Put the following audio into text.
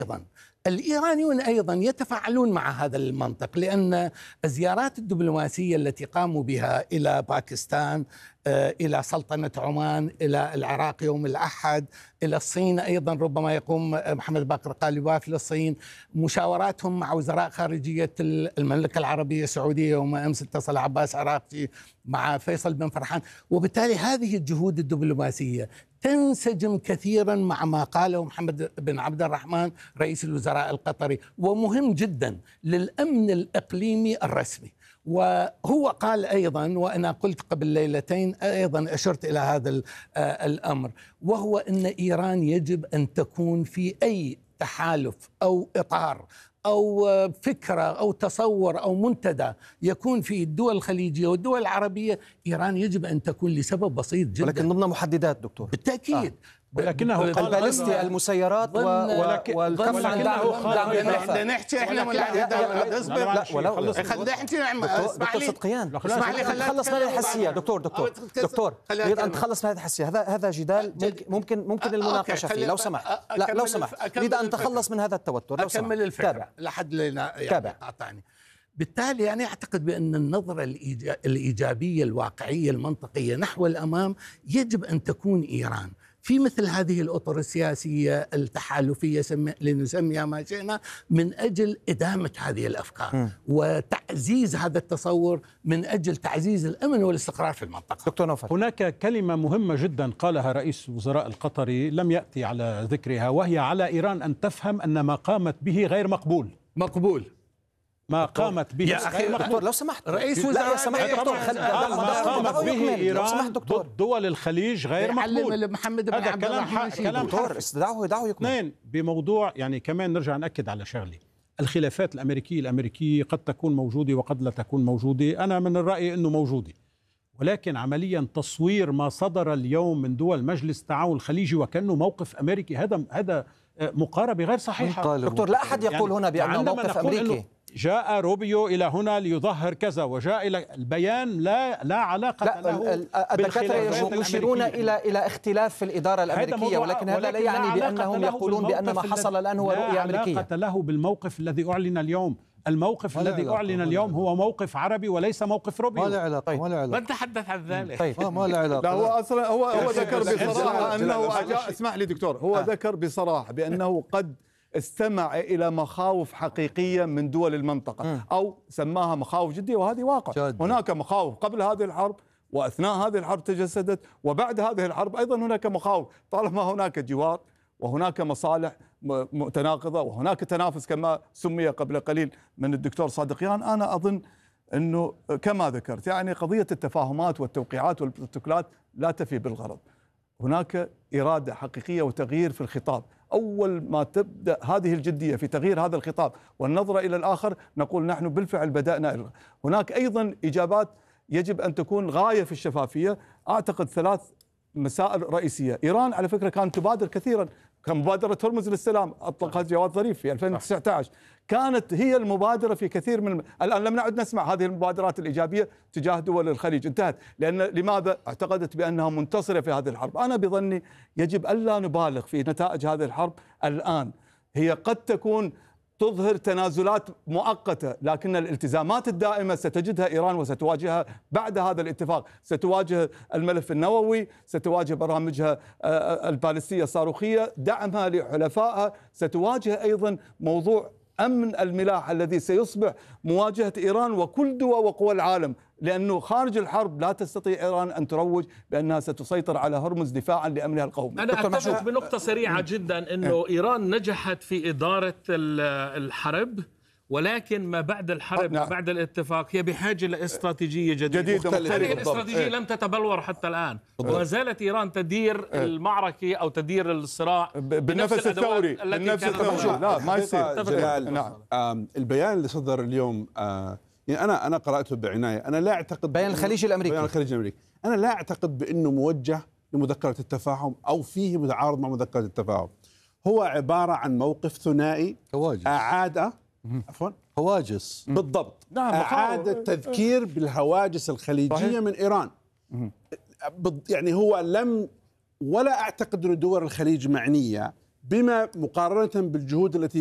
أيضا الإيرانيون أيضا يتفاعلون مع هذا المنطق، لأن الزيارات الدبلوماسية التي قاموا بها إلى باكستان، إلى سلطنة عمان، إلى العراق يوم الأحد، إلى الصين أيضا ربما يقوم محمد باقر قالباف للصين، مشاوراتهم مع وزراء خارجية المملكة العربية السعودية يوم أمس اتصل عباس عراقجي مع فيصل بن فرحان، وبالتالي هذه الجهود الدبلوماسية تنسجم كثيرا مع ما قاله محمد بن عبد الرحمن رئيس الوزراء القطري، ومهم جدا للأمن الإقليمي الرسمي. وهو قال أيضا، وأنا قلت قبل ليلتين أيضا أشرت إلى هذا الأمر، وهو أن إيران يجب أن تكون في أي تحالف أو إطار أو فكرة أو تصور أو منتدى يكون في الدول الخليجية والدول العربية، إيران يجب أن تكون لسبب بسيط جدا، ولكن ضمن محددات دكتور بالتأكيد. ولكنه البالستي، المسيرات والكف عن دعوة نحكي احنا دكتور صدقيان، اسمح لي خلص من الحساسية. دكتور اريد ان تخلص من هذه الحساسية. هذا جدال ممكن المناقشة فيه، لو سمحت. لا لو سمحت، اريد ان تتخلص من هذا التوتر لو سمحت. اكمل الفكرة لحد لنا قاطعني. بالتالي أنا أعتقد بأن النظرة الإيجابية الواقعية المنطقية نحو الأمام يجب أن تكون إيران في مثل هذه الأطر السياسية التحالفية لنسميها ما شئنا، من أجل إدامة هذه الأفكار وتعزيز هذا التصور من أجل تعزيز الأمن والاستقرار في المنطقة. دكتور نوفل، هناك كلمة مهمة جدا قالها رئيس الوزراء القطري لم يأتي على ذكرها، وهي على إيران أن تفهم أن ما قامت به غير مقبول. ما قامت به يا أخي دكتور لو سمحت، رئيس وزراء ما قامت به إيران ضد دول الخليج غير مقبول. محمد بن عبد الرحمن كلام دكتور دعوه يكمل. اثنين، بموضوع يعني كمان نرجع نأكد على شغله، الخلافات الأمريكية قد تكون موجودة وقد لا تكون موجودة، أنا من الرأي أنه موجودة، ولكن عمليا تصوير ما صدر اليوم من دول مجلس التعاون الخليجي وكأنه موقف أمريكي، هذا مقاربة غير صحيحة. دكتور لا أحد يقول هنا بأنه موقف أمريكي. جاء روبيو إلى هنا ليظهر كذا، وجاء إلى البيان لا علاقة له. الدكاترة يشيرون إلى اختلاف في الإدارة الأمريكية، ولكن هذا لا يعني بأنهم يقولون بأن ما حصل الآن هو رؤية أمريكية. لا علاقة له بالموقف الذي أعلن اليوم. الموقف الذي أعلن اليوم هو موقف عربي وليس موقف روبيو. ما له علاقة. ما له علاقة. من تحدث عن ذلك؟ طيب. ما له علاقة. لا هو أصلا هو ذكر بصراحة أنه اسمح لي دكتور، هو ذكر بصراحة بأنه قد استمع إلى مخاوف حقيقية من دول المنطقة، أو سماها مخاوف جدية، وهذه واقع. هناك مخاوف قبل هذه الحرب وأثناء هذه الحرب تجسدت، وبعد هذه الحرب أيضا هناك مخاوف، طالما هناك جوار وهناك مصالح متناقضة وهناك تنافس كما سمي قبل قليل من الدكتور صادقيان. أنا أظن أنه كما ذكرت يعني قضية التفاهمات والتوقيعات والبروتوكولات لا تفي بالغرض، هناك إرادة حقيقية وتغيير في الخطاب. أول ما تبدأ هذه الجدية في تغيير هذا الخطاب والنظرة إلى الآخر نقول نحن بالفعل بدأنا. هناك أيضا إجابات يجب أن تكون غاية في الشفافية. أعتقد 3 مسائل رئيسية. إيران على فكرة كانت تبادر كثيرا، كمبادرة هرمز للسلام أطلقها جواد ظريف في 2019، كانت هي المبادرة في كثير من الآن لم نعد نسمع هذه المبادرات الإيجابية تجاه دول الخليج، انتهت. لأن لماذا؟ اعتقدت بأنها منتصرة في هذه الحرب. أنا بظني يجب ألا نبالغ في نتائج هذه الحرب الآن، هي قد تكون تظهر تنازلات مؤقتة، لكن الالتزامات الدائمة ستجدها إيران وستواجهها بعد هذا الاتفاق. ستواجه الملف النووي، ستواجه برامجها البالستية الصاروخية، دعمها لحلفائها، ستواجه أيضا موضوع أمن الملاح الذي سيصبح مواجهة إيران وكل دول وقوى العالم، لأنه خارج الحرب لا تستطيع إيران أن تروج بأنها ستسيطر على هرمز دفاعا لأمنها القومي. أنا أتفق بنقطة سريعة جدا أنه إيران نجحت في إدارة الحرب، ولكن ما بعد الحرب ما بعد الاتفاق هي بحاجة لاستراتيجية جديدة. هذه الاستراتيجية لم تتبلور حتى الآن، وما زالت إيران تدير المعركة أو تدير الصراع بالنفس الثوري. لا ما يصير. نعم. البيان اللي صدر اليوم يعني أنا قرأته بعناية. أنا لا أعتقد بيان الخليج الأمريكي أنا لا أعتقد بأنه موجه لمذكرة التفاهم أو فيه متعارض مع مذكرة التفاهم. هو عبارة عن موقف ثنائي أعاد هواجس بالضبط. أعاد التذكير بالهواجس الخليجية من إيران. يعني هو ولا أعتقد أن دول الخليج معنية بما مقارنة بالجهود التي